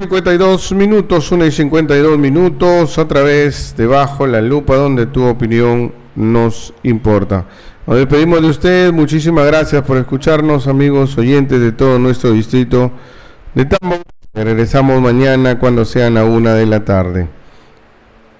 52 minutos, 1:52 a través de Bajo la Lupa, donde tu opinión nos importa. Nos despedimos de usted, muchísimas gracias por escucharnos, amigos oyentes de todo nuestro distrito de Tambo. Regresamos mañana cuando sean a 1 de la tarde.